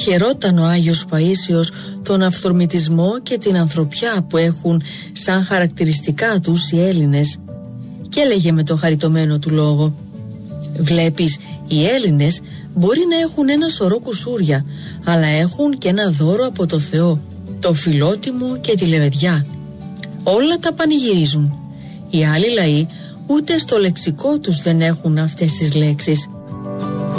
χαιρόταν ο Άγιος Παΐσιος τον αυθορμητισμό και την ανθρωπιά που έχουν σαν χαρακτηριστικά τους οι Έλληνες και έλεγε με το χαριτωμένο του λόγο: «Βλέπεις, οι Έλληνες μπορεί να έχουν ένα σωρό κουσούρια, αλλά έχουν και ένα δώρο από το Θεό, το φιλότιμο και τη λεβεδιά. Όλα τα πανηγυρίζουν. Οι άλλοι λαοί ούτε στο λεξικό τους δεν έχουν αυτές τις λέξεις.